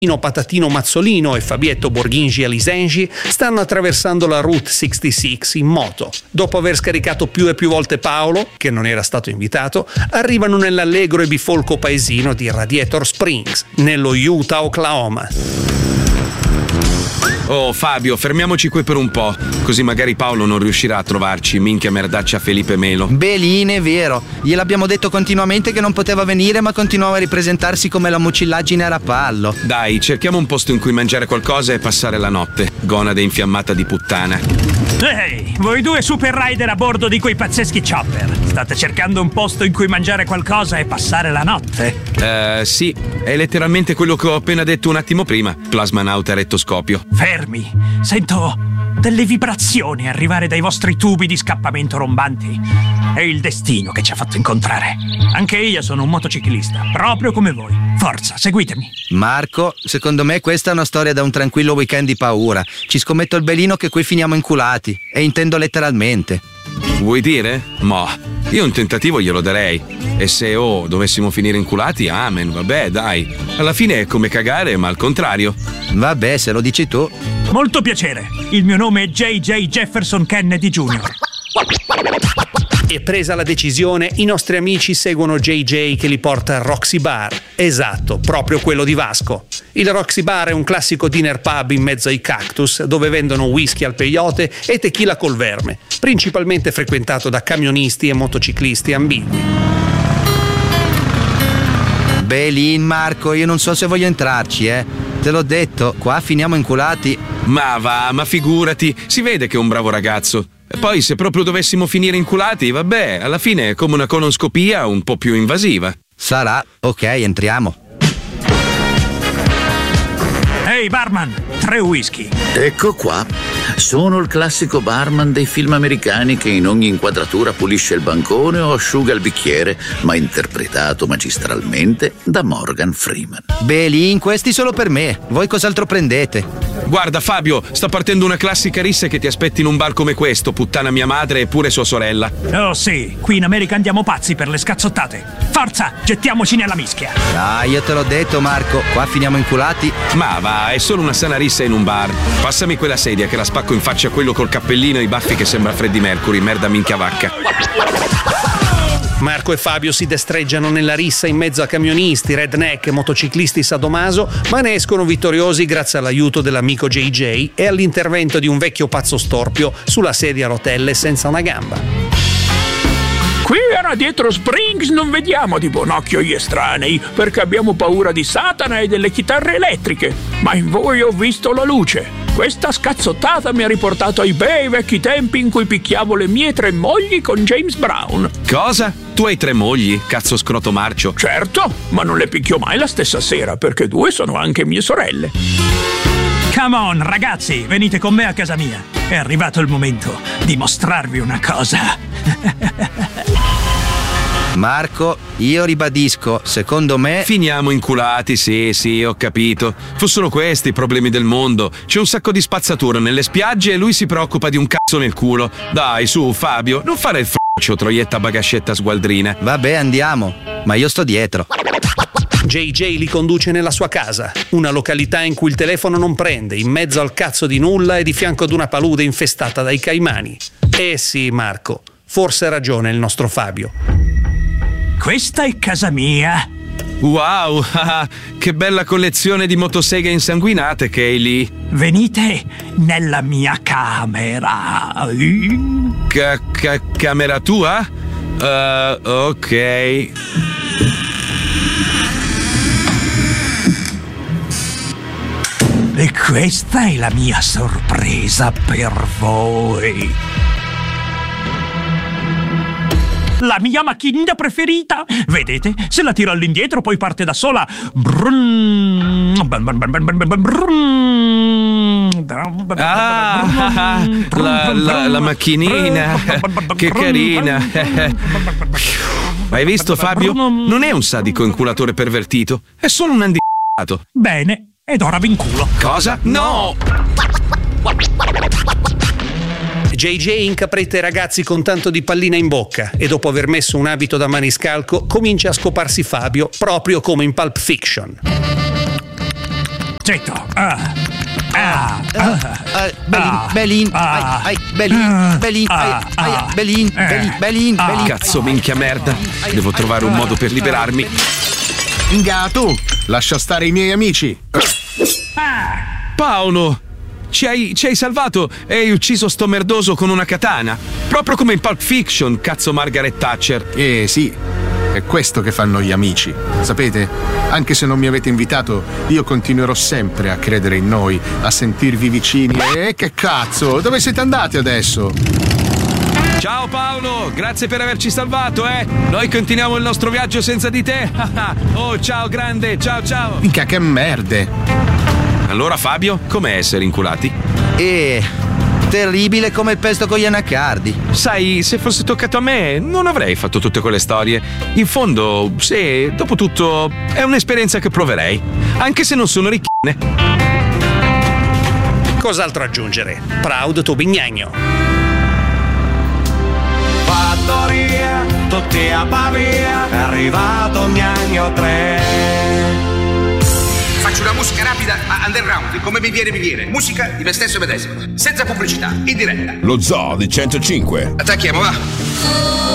Patatino Mazzolino e Fabietto Borghingi Alisengi stanno attraversando la Route 66 in moto. Dopo aver scaricato più e più volte Paolo, che non era stato invitato, arrivano nell'allegro e bifolco paesino di Radiator Springs, nello Utah, Oklahoma. Oh Fabio, fermiamoci qui per un po', così magari Paolo non riuscirà a trovarci, minchia merdaccia Felipe Melo. Belin, è vero, gliel'abbiamo detto continuamente che non poteva venire, ma continuava a ripresentarsi come la mucillaggine a rapallo. Dai, cerchiamo un posto in cui mangiare qualcosa e passare la notte, gonade infiammata di puttana. Ehi, voi due super rider a bordo di quei pazzeschi chopper, state cercando un posto in cui mangiare qualcosa e passare la notte? Sì, è letteralmente quello che ho appena detto un attimo prima, plasmanauta rettoscopio. Fermi, sento delle vibrazioni arrivare dai vostri tubi di scappamento rombanti. È il destino che ci ha fatto incontrare. Anche io sono un motociclista, proprio come voi. Forza, seguitemi. Marco, secondo me questa è una storia da un tranquillo weekend di paura. Ci scommetto il belino che qui finiamo inculati. E intendo letteralmente. Vuoi dire? Io un tentativo glielo darei. E se dovessimo finire inculati, amen, vabbè, dai. Alla fine è come cagare, ma al contrario. Vabbè, se lo dici tu. Molto piacere. Il mio nome è J.J. Jefferson Kennedy Jr. E presa la decisione, i nostri amici seguono JJ che li porta al Roxy Bar. Esatto, proprio quello di Vasco. Il Roxy Bar è un classico dinner pub in mezzo ai cactus dove vendono whisky al peyote e tequila col verme, principalmente frequentato da camionisti e motociclisti ambigui. Belin, Marco, io non so se voglio entrarci, Te l'ho detto, qua finiamo inculati. Ma figurati, si vede che è un bravo ragazzo. E poi se proprio dovessimo finire inculati, vabbè, alla fine è come una colonoscopia un po' più invasiva. Sarà, ok, entriamo. Ehi barman, 3 whisky. Ecco qua. Sono il classico barman dei film americani che in ogni inquadratura pulisce il bancone o asciuga il bicchiere, ma interpretato magistralmente da Morgan Freeman. Belin, questi solo per me. Voi cos'altro prendete? Guarda Fabio, sta partendo una classica rissa che ti aspetti in un bar come questo, puttana mia madre e pure sua sorella. Oh sì, qui in America andiamo pazzi per le scazzottate. Forza, gettiamoci nella mischia. Ah, io te l'ho detto Marco, qua finiamo inculati. Ma va, è solo una sana rissa in un bar. Passami quella sedia che la spacco in faccia a quello col cappellino e i baffi che sembra Freddie Mercury, merda minchia vacca. Marco e Fabio si destreggiano nella rissa in mezzo a camionisti, redneck e motociclisti sadomaso, ma ne escono vittoriosi grazie all'aiuto dell'amico JJ e all'intervento di un vecchio pazzo storpio sulla sedia a rotelle senza una gamba. Qui a Radiator Springs non vediamo di buon occhio gli estranei, perché abbiamo paura di Satana e delle chitarre elettriche. Ma in voi ho visto la luce. Questa scazzottata mi ha riportato ai bei vecchi tempi in cui picchiavo le mie 3 mogli con James Brown. Cosa? Tu hai 3 mogli, cazzo scroto marcio? Certo, ma non le picchio mai la stessa sera, perché 2 sono anche mie sorelle. Come on, ragazzi, venite con me a casa mia. È arrivato il momento di mostrarvi una cosa. Marco, io ribadisco, secondo me... Finiamo inculati, sì, ho capito. Fossero questi i problemi del mondo. C'è un sacco di spazzatura nelle spiagge e lui si preoccupa di un cazzo nel culo. Dai, su, Fabio, non fare il f***cio, troietta bagascetta sgualdrina. Vabbè, andiamo, ma io sto dietro. JJ li conduce nella sua casa, una località in cui il telefono non prende, in mezzo al cazzo di nulla e di fianco ad una palude infestata dai caimani. Eh sì, Marco, forse ha ragione il nostro Fabio. Questa è casa mia. Wow, che bella collezione di motoseghe insanguinate che hai lì. Venite nella mia camera. Camera tua? Ok. E questa è la mia sorpresa per voi. La mia macchinina preferita. Vedete? Se la tiro all'indietro poi parte da sola. La macchinina. Che carina. Hai visto Fabio? Non è un sadico inculatore pervertito. È solo un handicappato. Bene, ed ora vi inculo. Cosa? No! JJ incapretta i ragazzi con tanto di pallina in bocca e dopo aver messo un abito da maniscalco comincia a scoparsi Fabio proprio come in Pulp Fiction. Zitto. Belin. Cazzo, minchia merda. Devo trovare un modo per liberarmi. Inga, tu, lascia stare i miei amici. Paolo, ci hai salvato e hai ucciso sto merdoso con una katana. Proprio come in Pulp Fiction, cazzo Margaret Thatcher. Sì, è questo che fanno gli amici. Sapete, anche se non mi avete invitato, io continuerò sempre a credere in noi, a sentirvi vicini. E che cazzo, dove siete andati adesso? Ciao Paolo, grazie per averci salvato, Noi continuiamo il nostro viaggio senza di te. Oh, ciao grande, ciao. Minchia, che merde. Allora Fabio, com'è essere inculati? Terribile come il pesto con gli anacardi. Sai, se fosse toccato a me, non avrei fatto tutte quelle storie. In fondo, sì, dopo tutto, è un'esperienza che proverei. Anche se non sono ricchine. Cos'altro aggiungere? Proud to Bignagno. Fattoria, tutti a Pavia, è arrivato Gnagno 3. Faccio una musica rapida ma underground, come mi viene. Musica di me stesso e medesimo, senza pubblicità, in diretta. Lo Zoo di 105. Attacchiamo, va.